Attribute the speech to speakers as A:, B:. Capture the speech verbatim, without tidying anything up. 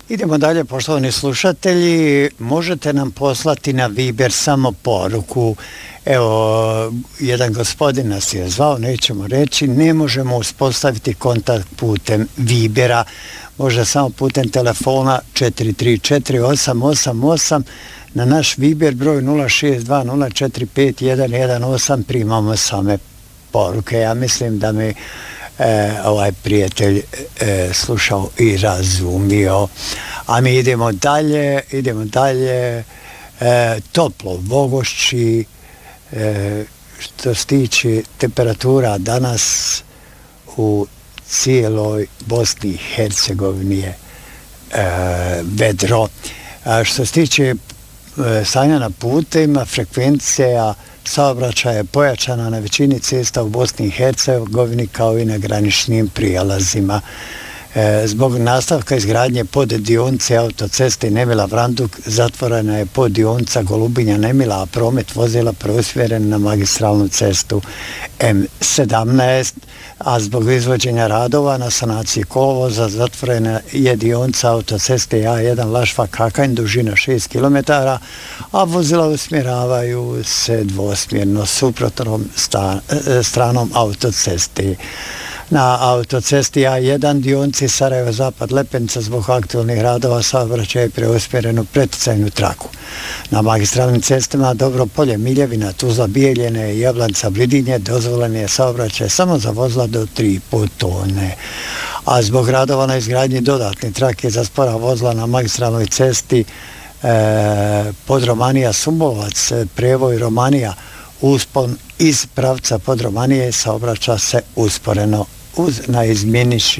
A: Idemo dalje, poštovani slušatelji, možete nam poslati na Viber samo poruku. Evo, jedan gospodin nas je zvao, nećemo reći, ne možemo uspostaviti kontakt putem Vibera, možda samo putem telefona četiri tri četiri osam osam osam, na naš Viber broj nula šest dva nula četiri pet jedan jedan osam primamo same poruke. Ja mislim da mi E, ovaj prijatelj e, slušao i razumio, a mi idemo dalje idemo dalje e, toplo Vogošći. E, što se tiče temperatura danas u cijeloj Bosni i Hercegovini je e, vedro. A što se tiče e, stanja na putima, frekvencija saobraćaja je pojačana na većini cesta u Bosni i Hercegovini kao i na graničnim prijelazima. E, zbog nastavka izgradnje poddionica autoceste Nemila-Vranduk zatvorena je poddionica Golubinja-Nemila, a promet vozila preusmjeren na magistralnu cestu M sedamnaest, a zbog izvođenja radova na sanaciji kolovoza zatvorena je dionica autoceste A jedan Lašva-Kakanj dužina šest kilometara, a vozila usmjeravaju se dvosmjerno suprotnom sta, stranom autoceste. Na autocesti A jedan dionci Sarajevo-Zapad Lepenica zbog aktualnih radova saobraćaj je preusmjeren u preticajnu traku. Na magistralnim cestama Dobropolje, Miljevina, Tuzla, Bijeljene i Jablanca, Bridinje dozvoljen je saobraćaj samo za vozila do tri i po tone. A zbog radova na izgradnji dodatne trake za spora vozila na magistralnoj cesti e, Podromanija-Sumbovac, Prevoj, Romanija, uspon iz pravca Podromanije saobraća se usporeno uz na izmjeniš